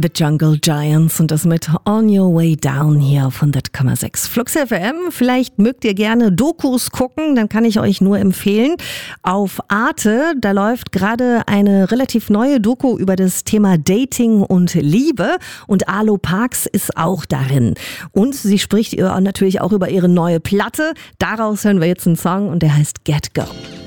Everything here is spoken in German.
The Jungle Giants und das mit On Your Way Down hier auf 100,6 Flux FM. Vielleicht mögt ihr gerne Dokus gucken, dann kann ich euch nur empfehlen. Auf Arte, da läuft gerade eine relativ neue Doku über das Thema Dating und Liebe und Alo Parks ist auch darin. Und sie spricht natürlich auch über ihre neue Platte. Daraus hören wir jetzt einen Song und der heißt Get Go.